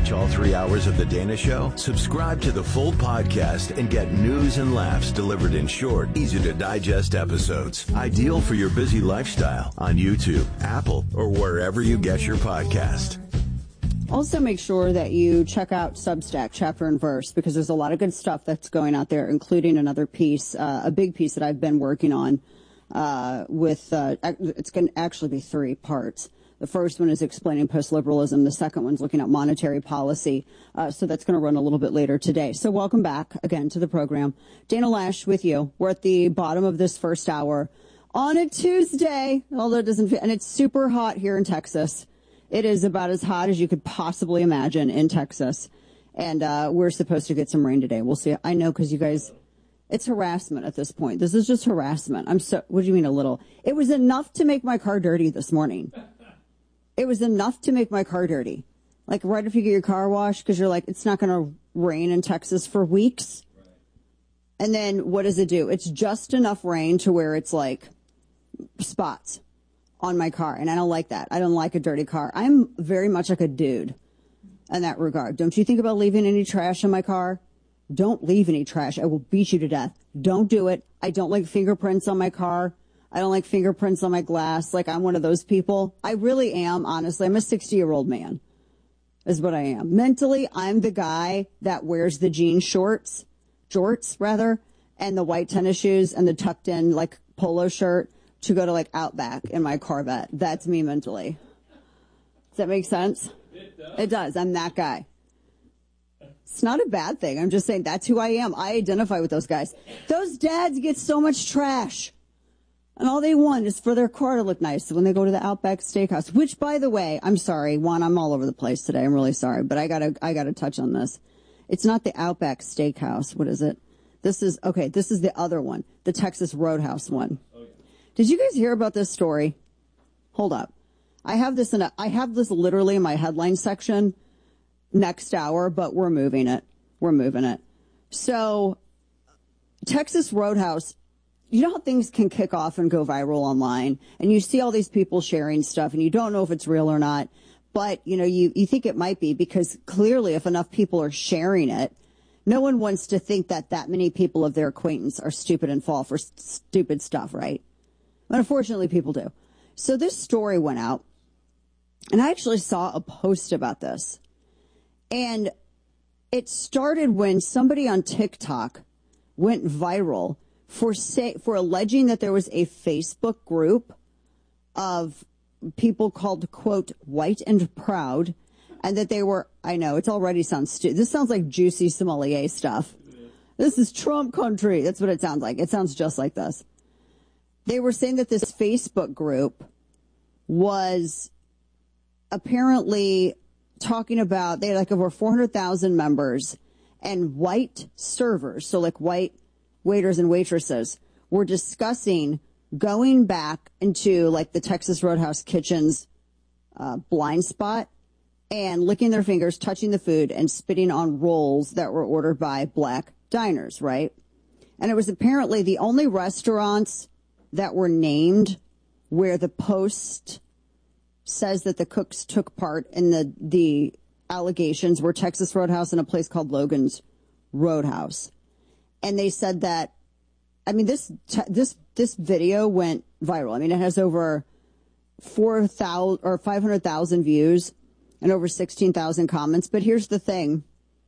catch all 3 hours of The Dana Show? Subscribe to the full podcast and get news and laughs delivered in short, easy-to-digest episodes. Ideal for your busy lifestyle on YouTube, Apple, or wherever you get your podcast. Also, make sure that you check out Substack, Chapter and Verse, because there's a lot of good stuff that's going out there, including another piece, a big piece that I've been working on it's going to actually be 3 parts. The first one is explaining post-liberalism. The second one's looking at monetary policy. So that's going to run a little bit later today. So welcome back again to the program. Dana Loesch with you. We're at the bottom of this first hour on a Tuesday, although it doesn't feel, and it's super hot here in Texas. It is about as hot as you could possibly imagine in Texas. And we're supposed to get some rain today. We'll see. I know, because you guys, it's harassment at this point. This is just harassment. What do you mean a little? It was enough to make my car dirty this morning. It was enough to make my car dirty. Like right after you get your car washed, because you're like, it's not going to rain in Texas for weeks. Right. And then what does it do? It's just enough rain to where it's like spots on my car. And I don't like that. I don't like a dirty car. I'm very much like a dude in that regard. Don't you think about leaving any trash in my car? Don't leave any trash. I will beat you to death. Don't do it. I don't like fingerprints on my car. I don't like fingerprints on my glass. Like, I'm one of those people. I really am, honestly. I'm a 60-year-old man, is what I am. Mentally, I'm the guy that wears the jean jorts, and the white tennis shoes and the tucked in, like, polo shirt to go to, like, Outback in my Corvette. That's me mentally. Does that make sense? It does. It does. I'm that guy. It's not a bad thing. I'm just saying that's who I am. I identify with those guys. Those dads get so much trash. And all they want is for their car to look nice when they go to the Outback Steakhouse, which, by the way, I'm sorry, Juan, I'm all over the place today. I'm really sorry, but I gotta touch on this. It's not the Outback Steakhouse. What is it? This is the other one, the Texas Roadhouse one. Okay. Did you guys hear about this story? Hold up. I have this literally in my headline section next hour, but we're moving it. So, Texas Roadhouse, you know how things can kick off and go viral online, and you see all these people sharing stuff, and you don't know if it's real or not, but, you know, you think it might be, because clearly if enough people are sharing it, no one wants to think that many people of their acquaintance are stupid and fall for stupid stuff, right? But unfortunately, people do. So this story went out, and I actually saw a post about this, and it started when somebody on TikTok went viral for alleging that there was a Facebook group of people called, quote, white and proud, and that they were, I know, it already sounds this sounds like juicy sommelier stuff. This is Trump country. That's what it sounds like. It sounds just like this. They were saying that this Facebook group was apparently talking about, they had like over 400,000 members, and white servers, so like white waiters and waitresses, were discussing going back into like the Texas Roadhouse kitchen's blind spot and licking their fingers, touching the food, and spitting on rolls that were ordered by black diners, right? And it was apparently the only restaurants that were named where the Post says that the cooks took part in the allegations were Texas Roadhouse and a place called Logan's Roadhouse. And they said that, I mean, this video went viral. I mean, it has over 4,000 or 500,000 views and over 16,000 comments. But here's the thing.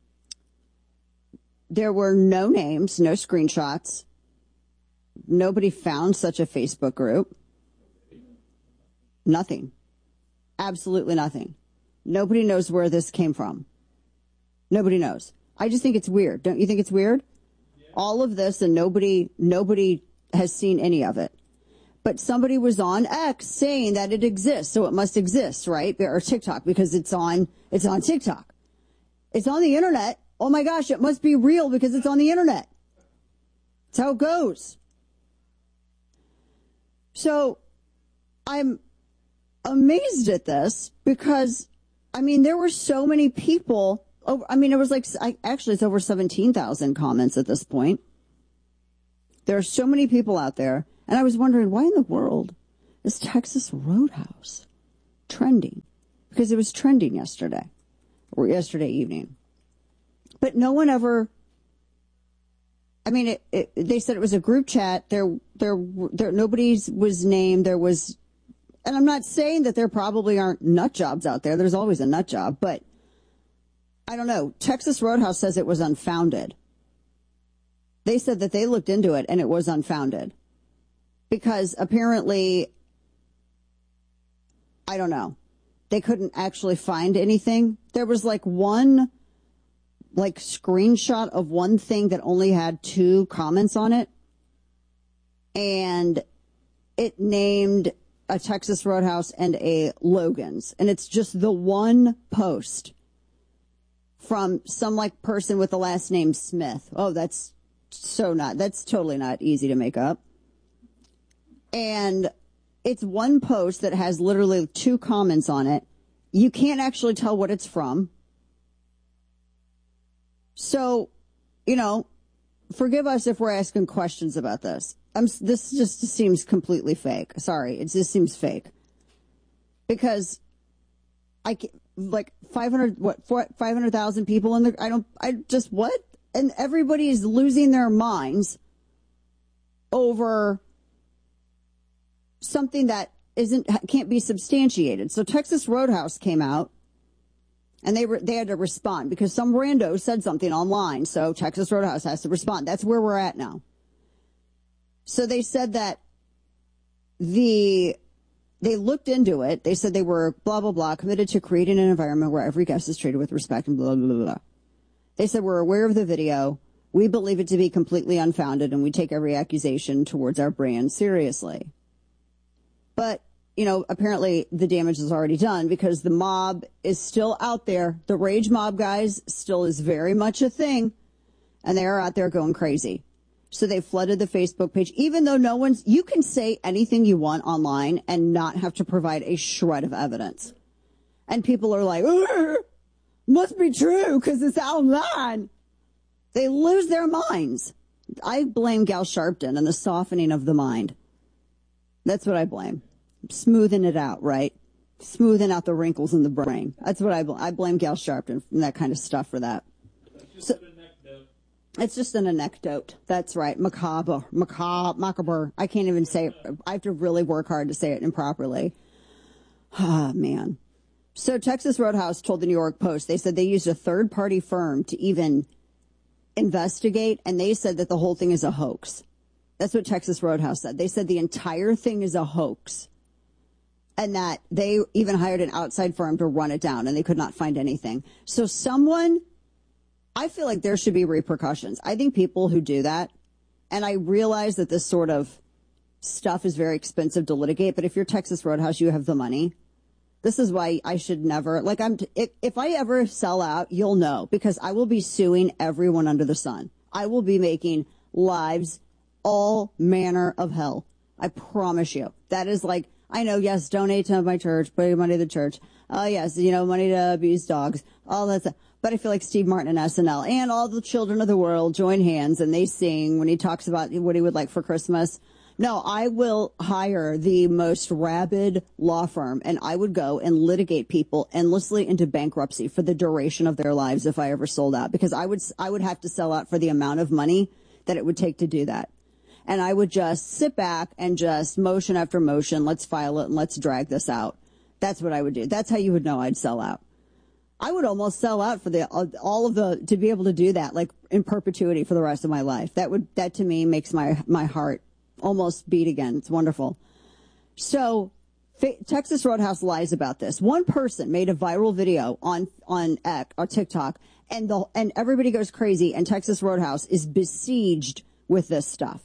There were no names, no screenshots. Nobody found such a Facebook group. Nothing. Absolutely nothing. Nobody knows where this came from. Nobody knows. I just think it's weird. Don't you think it's weird? All of this, and nobody has seen any of it. But somebody was on X saying that it exists, so it must exist, right? Or TikTok, because it's on TikTok. It's on the internet. Oh my gosh, it must be real because it's on the internet. That's how it goes. So I'm amazed at this because, I mean, there were so many people. It was like, actually, it's over 17,000 comments at this point. There are so many people out there. And I was wondering, why in the world is Texas Roadhouse trending? Because it was trending yesterday, or yesterday evening. But no one ever, I mean, they said it was a group chat. Nobody's was named. There was, and I'm not saying that there probably aren't nut jobs out there. There's always a nut job, but I don't know. Texas Roadhouse says it was unfounded. They said that they looked into it and it was unfounded because apparently, I don't know, they couldn't actually find anything. There was one screenshot of one thing that only had 2 comments on it, and it named a Texas Roadhouse and a Logan's, and it's just the one post from some person with the last name Smith. Oh, that's totally not easy to make up. And it's one post that has literally 2 comments on it. You can't actually tell what it's from. So, forgive us if we're asking questions about this. This just seems completely fake. Sorry, it just seems fake. Because 500,000 people in there. What? And everybody is losing their minds over something that can't be substantiated. So Texas Roadhouse came out and they had to respond because some rando said something online. So Texas Roadhouse has to respond. That's where we're at now. So they said that they looked into it. They said they were blah, blah, blah, committed to creating an environment where every guest is treated with respect and blah, blah, blah, blah. They said, we're aware of the video. We believe it to be completely unfounded, and we take every accusation towards our brand seriously. But, apparently the damage is already done because the mob is still out there. The rage mob guys still is very much a thing, and they are out there going crazy. So they flooded the Facebook page, even though you can say anything you want online and not have to provide a shred of evidence. And people are like, must be true because it's online. They lose their minds. I blame Gal Sharpton and the softening of the mind. That's what I blame. Smoothing it out, right? Smoothing out the wrinkles in the brain. That's what I blame Gal Sharpton and that kind of stuff for that. It's just an anecdote. That's right. Macabre. I can't even say it. I have to really work hard to say it improperly. Ah, man. So Texas Roadhouse told the New York Post, they said they used a third-party firm to even investigate, and they said that the whole thing is a hoax. That's what Texas Roadhouse said. They said the entire thing is a hoax, and that they even hired an outside firm to run it down, and they could not find anything. So I feel like there should be repercussions. I think people who do that, and I realize that this sort of stuff is very expensive to litigate, but if you're Texas Roadhouse, you have the money. This is why I should never, if I ever sell out, you'll know, because I will be suing everyone under the sun. I will be making lives all manner of hell. I promise you. That is I know, yes, donate to my church, put money to the church. Oh, yes, money to abuse dogs, all that stuff. But I feel like Steve Martin and SNL and all the children of the world join hands and they sing when he talks about what he would like for Christmas. No, I will hire the most rabid law firm, and I would go and litigate people endlessly into bankruptcy for the duration of their lives if I ever sold out, because I would have to sell out for the amount of money that it would take to do that. And I would just sit back and just motion after motion, let's file it and let's drag this out. That's what I would do. That's how you would know I'd sell out. I would almost sell out for to be able to do that, in perpetuity for the rest of my life. That to me makes my heart almost beat again. It's wonderful. So Texas Roadhouse lies about this. One person made a viral video on TikTok, and everybody goes crazy, and Texas Roadhouse is besieged with this stuff.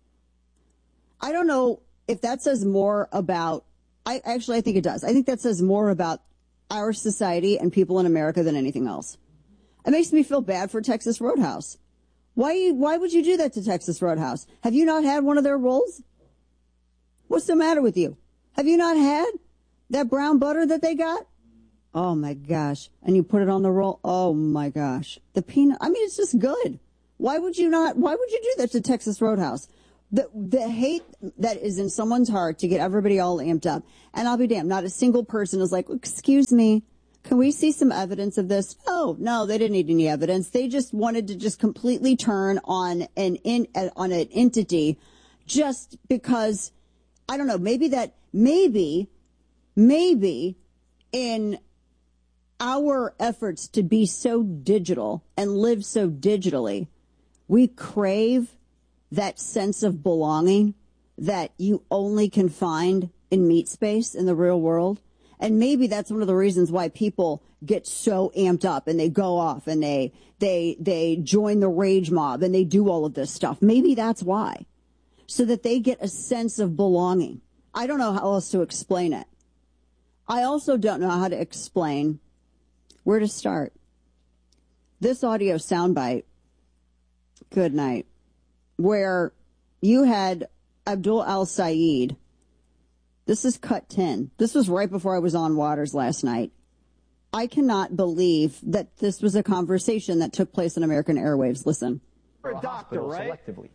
I don't know if that says more about, I think it does. I think that says more about our society and people in America than anything else. It makes me feel bad for Texas Roadhouse. Why would you do that to Texas Roadhouse? Have you not had one of their rolls? What's the matter with you? Have you not had that brown butter that they got? Oh my gosh. And you put it on the roll. Oh my gosh. The peanut, it's just good. Why would you do that to Texas Roadhouse? The hate that is in someone's heart to get everybody all amped up. And I'll be damned, not a single person is like, excuse me, Can we see some evidence of this? Oh, no, they didn't need any evidence. They just wanted to just completely turn on an entity just because, I don't know, maybe in our efforts to be so digital and live so digitally, we crave that sense of belonging that you only can find in meat space in the real world. And maybe that's one of the reasons why people get so amped up and they go off and they join the rage mob and they do all of this stuff. Maybe that's why. So that they get a sense of belonging. I don't know how else to explain it. I also don't know how to explain where to start. This audio soundbite, good night, where you had Abdul Al-Sayed. This is cut 10. This was right before I was on Waters last night. I cannot believe that this was a conversation that took place on American airwaves. Listen. You're a doctor, right? Selectively.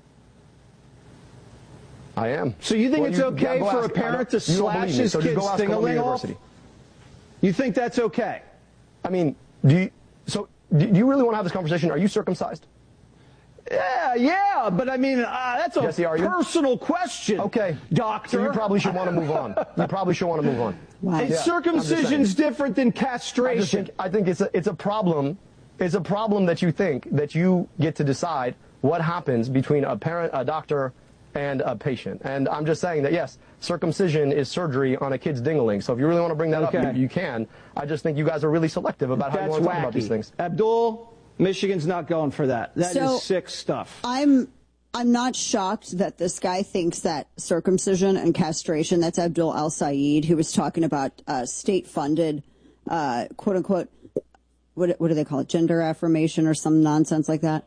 I am. So you think it's okay for a parent to slash his kid's ding-a-ling off? You think that's okay? I mean, do you really want to have this conversation? Are you circumcised? Yeah, but I mean, that's a Jesse, personal question. Okay, doctor. So you probably should want to move on. You probably should want to move on. Wow. Yeah, circumcision's different than castration. I think it's a problem. It's a problem that you think that you get to decide what happens between a parent, a doctor, and a patient. And I'm just saying that, yes, circumcision is surgery on a kid's ding-a-ling. So if you really want to bring that up, you can. I just think you guys are really selective about how you want to talk about these things. Abdul, Michigan's not going for that. That is sick stuff. I'm not shocked that this guy thinks that circumcision and castration, that's Abdul Al-Sayed, who was talking about state-funded, quote-unquote, what do they call it, gender affirmation or some nonsense like that.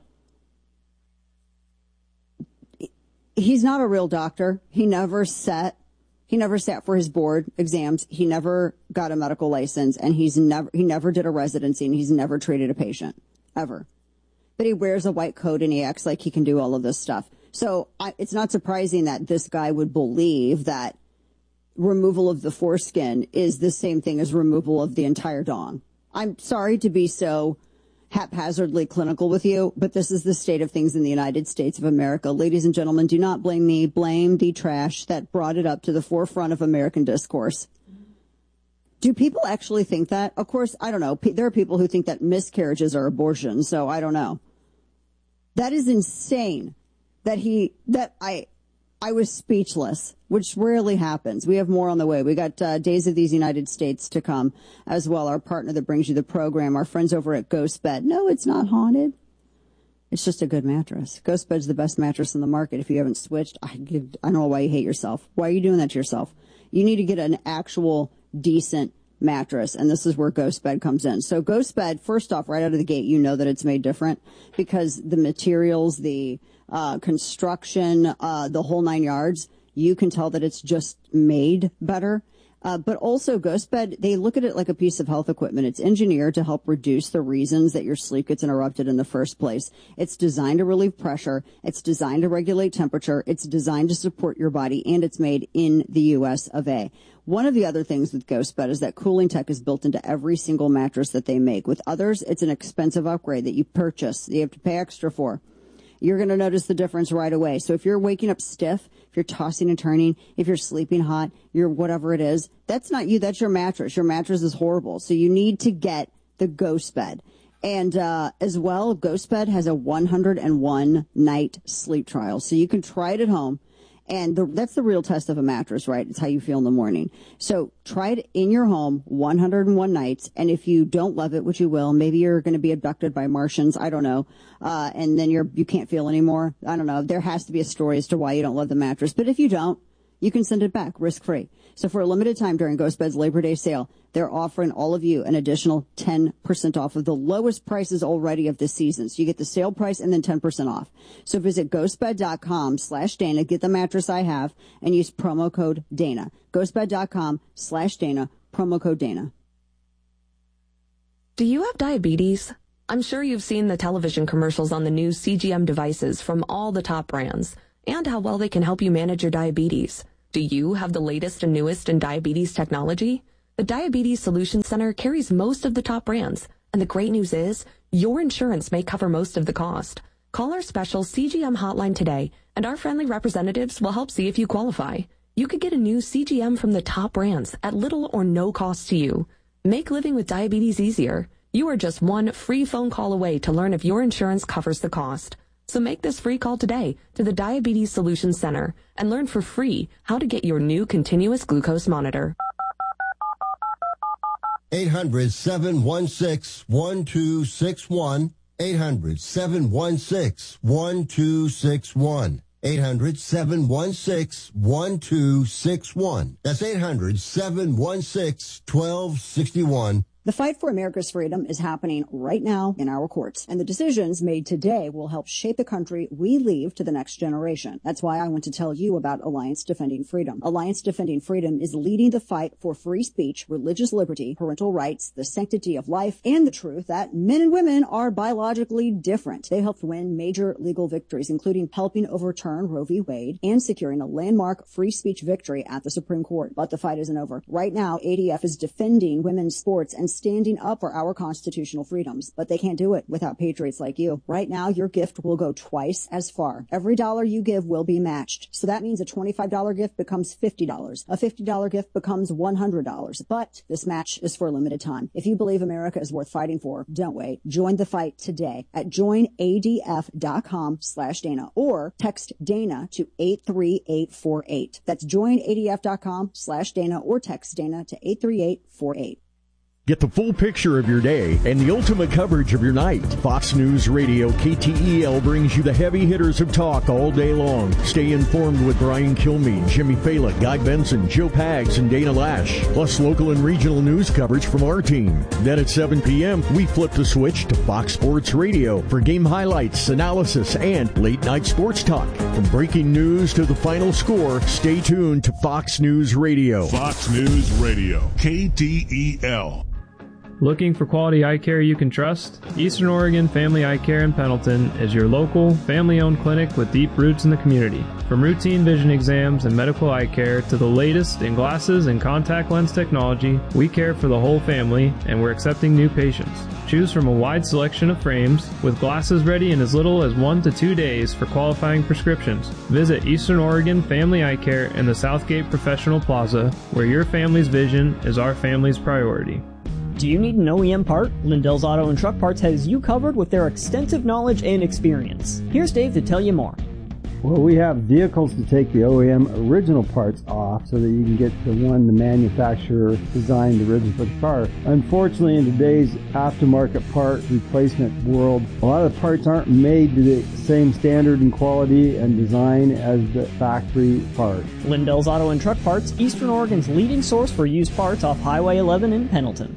He's not a real doctor. He never sat for his board exams. He never got a medical license, and he never did a residency, and he's never treated a patient. Ever. But he wears a white coat and he acts like he can do all of this stuff. So it's not surprising that this guy would believe that removal of the foreskin is the same thing as removal of the entire dong. I'm sorry to be so haphazardly clinical with you, but this is the state of things in the United States of America. Ladies and gentlemen, do not blame me. Blame the trash that brought it up to the forefront of American discourse. Do people actually think that? Of course, I don't know. There are people who think that miscarriages are abortions, so I don't know. That is insane that I was speechless, which rarely happens. We have more on the way. We got Days of These United States to come as well. Our partner that brings you the program, our friends over at Ghost Bed. No, it's not haunted. It's just a good mattress. Ghost Bed's the best mattress in the market. If you haven't switched, I don't know why you hate yourself. Why are you doing that to yourself? You need to get an actual decent mattress, and this is where Ghost Bed comes in. So Ghost Bed, first off, right out of the gate, you know that it's made different because the materials, the construction, the whole 9 yards, you can tell that it's just made better. But also Ghost Bed, they look at it like a piece of health equipment. It's engineered to help reduce the reasons that your sleep gets interrupted in the first place. It's designed to relieve pressure. It's designed to regulate temperature. It's designed to support your body, and it's made in the U.S. of A. One of the other things with Ghost Bed is that cooling tech is built into every single mattress that they make. With others, it's an expensive upgrade that you purchase, that you have to pay extra for. You're going to notice the difference right away. So if you're waking up stiff, if you're tossing and turning, if you're sleeping hot, you're whatever it is, that's not you, that's your mattress. Your mattress is horrible. So you need to get the Ghost Bed. And as well, Ghost Bed has a 101-night sleep trial. So you can try it at home. And that's the real test of a mattress, right? It's how you feel in the morning. So try it in your home 101 nights. And if you don't love it, which you will, maybe you're going to be abducted by Martians. I don't know. And then you can't feel anymore. I don't know. There has to be a story as to why you don't love the mattress. But if you don't, you can send it back risk-free. So for a limited time during Ghost Bed's Labor Day sale, they're offering all of you an additional 10% off of the lowest prices already of this season. So you get the sale price and then 10% off. So visit ghostbed.com/Dana, get the mattress I have, and use promo code Dana. Ghostbed.com/Dana, promo code Dana. Do you have diabetes? I'm sure you've seen the television commercials on the new CGM devices from all the top brands and how well they can help you manage your diabetes. Do you have the latest and newest in diabetes technology? The Diabetes Solutions Center carries most of the top brands, and the great news is your insurance may cover most of the cost. Call our special CGM hotline today, and our friendly representatives will help see if you qualify. You could get a new CGM from the top brands at little or no cost to you. Make living with diabetes easier. You are just one free phone call away to learn if your insurance covers the cost. So make this free call today to the Diabetes Solutions Center and learn for free how to get your new continuous glucose monitor. 800-716-1261. 800-716-1261. 800-716-1261. That's 800-716-1261. The fight for America's freedom is happening right now in our courts, and the decisions made today will help shape the country we leave to the next generation. That's why I want to tell you about Alliance Defending Freedom. Alliance Defending Freedom is leading the fight for free speech, religious liberty, parental rights, the sanctity of life, and the truth that men and women are biologically different. They helped win major legal victories, including helping overturn Roe v. Wade and securing a landmark free speech victory at the Supreme Court. But the fight isn't over. Right now, ADF is defending women's sports and standing up for our constitutional freedoms, but they can't do it without patriots like you. Right now, your gift will go twice as far. Every dollar you give will be matched. So that means a $25 gift becomes $50. A $50 gift becomes $100. But this match is for a limited time. If you believe America is worth fighting for, don't wait. Join the fight today at joinadf.com/Dana or text Dana to 83848. That's joinadf.com/Dana or text Dana to 83848. Get the full picture of your day and the ultimate coverage of your night. Fox News Radio KTEL brings you the heavy hitters of talk all day long. Stay informed with Brian Kilmeade, Jimmy Fala, Guy Benson, Joe Pags, and Dana Lash. Plus local and regional news coverage from our team. Then at 7 p.m., we flip the switch to Fox Sports Radio for game highlights, analysis, and late-night sports talk. From breaking news to the final score, stay tuned to Fox News Radio. Fox News Radio, KTEL. Looking for quality eye care you can trust? Eastern Oregon Family Eye Care in Pendleton is your local, family-owned clinic with deep roots in the community. From routine vision exams and medical eye care to the latest in glasses and contact lens technology, we care for the whole family, and we're accepting new patients. Choose from a wide selection of frames, with glasses ready in as little as 1 to 2 days for qualifying prescriptions. Visit Eastern Oregon Family Eye Care in the Southgate Professional Plaza, where your family's vision is our family's priority. Do you need an OEM part? Lindell's Auto and Truck Parts has you covered with their extensive knowledge and experience. Here's Dave to tell you more. Well, we have vehicles to take the OEM original parts off so that you can get the one the manufacturer designed originally for the car. Unfortunately, in today's aftermarket part replacement world, a lot of the parts aren't made to the same standard and quality and design as the factory part. Lindell's Auto and Truck Parts, Eastern Oregon's leading source for used parts off Highway 11 in Pendleton.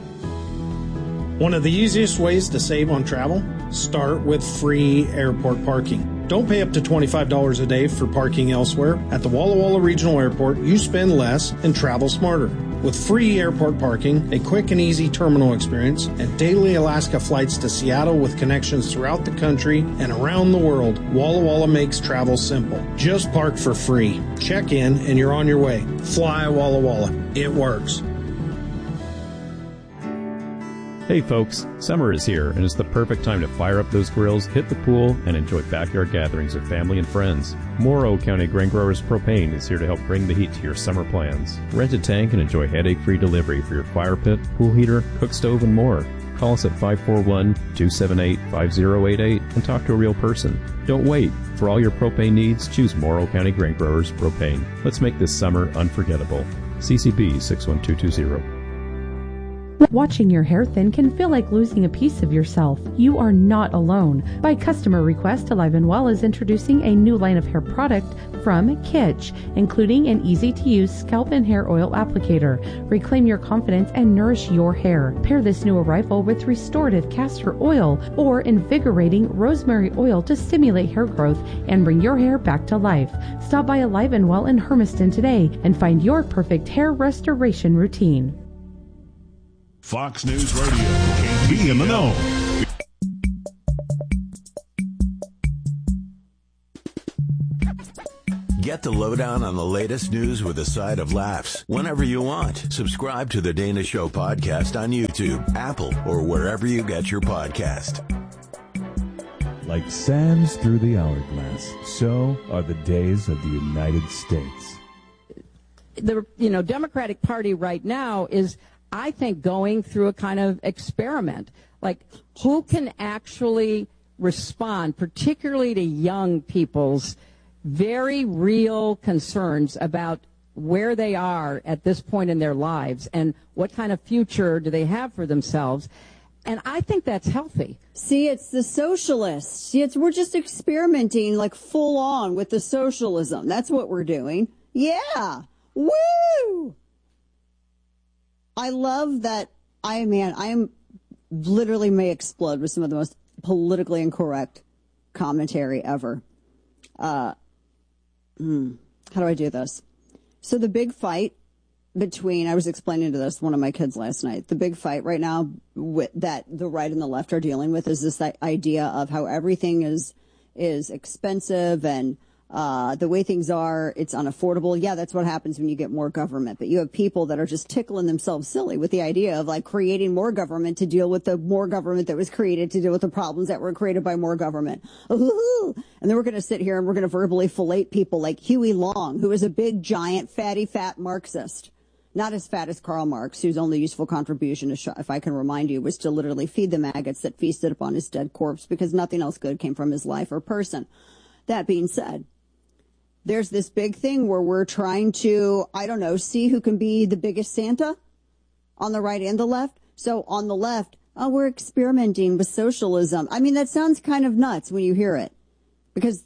One of the easiest ways to save on travel? Start with free airport parking. Don't pay up to $25 a day for parking elsewhere. At the Walla Walla Regional Airport, you spend less and travel smarter. With free airport parking, a quick and easy terminal experience, and daily Alaska flights to Seattle with connections throughout the country and around the world, Walla Walla makes travel simple. Just park for free. Check in and you're on your way. Fly Walla Walla. It works. Hey folks, summer is here and it's the perfect time to fire up those grills, hit the pool, and enjoy backyard gatherings with family and friends. Morrow County Grain Growers Propane is here to help bring the heat to your summer plans. Rent a tank and enjoy headache-free delivery for your fire pit, pool heater, cook stove, and more. Call us at 541-278-5088 and talk to a real person. Don't wait. For all your propane needs, choose Morrow County Grain Growers Propane. Let's make this summer unforgettable. CCB 61220. Watching your hair thin can feel like losing a piece of yourself. You are not alone. By customer request, Alive & Well is introducing a new line of hair product from Kitsch, including an easy-to-use scalp and hair oil applicator. Reclaim your confidence and nourish your hair. Pair this new arrival with restorative castor oil or invigorating rosemary oil to stimulate hair growth and bring your hair back to life. Stop by Alive & Well in Hermiston today and find your perfect hair restoration routine. Fox News Radio. Be in the know. Get the lowdown on the latest news with a side of laughs whenever you want. Subscribe to The Dana Show podcast on YouTube, Apple, or wherever you get your podcast. Like sands through the hourglass, so are the days of the United States. The Democratic Party right now is, I think, going through a kind of experiment. Like, who can actually respond, particularly to young people's very real concerns about where they are at this point in their lives and what kind of future do they have for themselves. And I think that's healthy. See, it's the socialists. See, we're just experimenting like full on with the socialism. That's what we're doing. Yeah. Woo! I love that. I am literally may explode with some of the most politically incorrect commentary ever. How do I do this? So the big fight between, I was explaining to one of my kids last night, the big fight right now that the right and the left are dealing with is this idea of how everything is expensive and the way things are, it's unaffordable. Yeah, that's what happens when you get more government. But you have people that are just tickling themselves silly with the idea of like creating more government to deal with the more government that was created to deal with the problems that were created by more government. Ooh. And then we're going to sit here and we're going to verbally fillet people like Huey Long, who is a big, giant, fat Marxist. Not as fat as Karl Marx, whose only useful contribution, if I can remind you, was to literally feed the maggots that feasted upon his dead corpse because nothing else good came from his life or person. That being said, there's this big thing where we're trying to, see who can be the biggest Santa on the right and the left. So on the left, we're experimenting with socialism. I mean, that sounds kind of nuts when you hear it because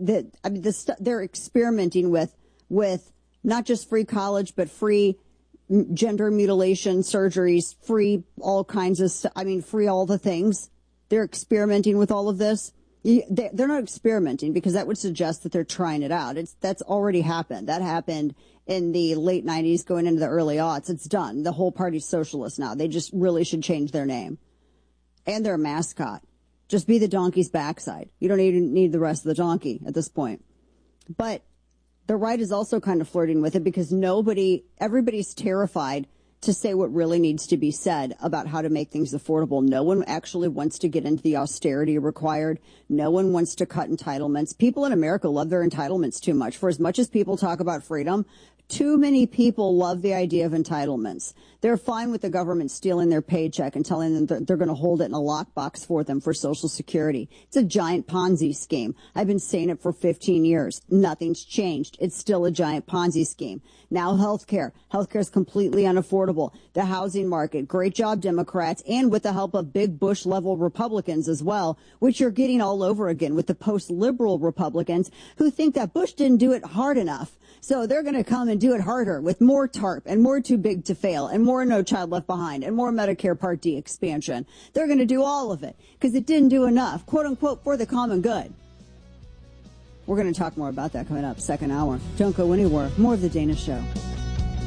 they're experimenting with not just free college, but free gender mutilation surgeries, free all kinds of stuff. I mean, free all the things. They're experimenting with all of this. They're not experimenting because that would suggest that they're trying it out. That's already happened. That happened in the late 90s going into the early aughts. It's done. The whole party's socialist now. They just really should change their name and their mascot. Just be the donkey's backside. You don't even need the rest of the donkey at this point. But the right is also kind of flirting with it because everybody's terrified to say what really needs to be said about how to make things affordable. No one actually wants to get into the austerity required. No one wants to cut entitlements. People in America love their entitlements too much. For as much as people talk about freedom, too many people love the idea of entitlements. They're fine with the government stealing their paycheck and telling them that they're going to hold it in a lockbox for them for Social Security. It's a giant Ponzi scheme. I've been saying it for 15 years. Nothing's changed. It's still a giant Ponzi scheme. Now healthcare. Healthcare is completely unaffordable. The housing market. Great job, Democrats, and with the help of big Bush-level Republicans as well, which you're getting all over again with the post-liberal Republicans who think that Bush didn't do it hard enough. So they're going to come and do it harder with more TARP and more Too Big to Fail and more No Child Left Behind and more Medicare Part D expansion. They're going to do all of it because it didn't do enough, quote unquote, for the common good. We're going to talk more about that coming up second hour. Don't go anywhere. More of The Dana Show.